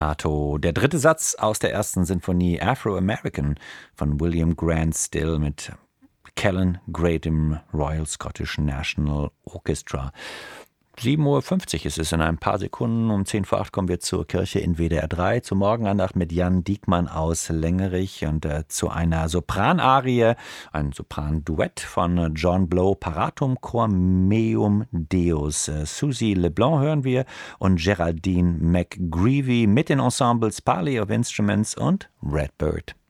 Der dritte Satz aus der ersten Sinfonie Afro-American von William Grant Still mit Callan Gray im Royal Scottish National Orchestra. 7:50 Uhr ist es in ein paar Sekunden. Um 7:50 kommen wir zur Kirche in WDR 3, zur Morgenandacht mit Jan Diekmann aus Längerich und zu einer Sopranarie, ein Sopranduett von John Blow, Paratum Cor Meum Deus. Susie LeBlanc hören wir und Geraldine McGreevy mit den Ensembles Parley of Instruments und Redbird.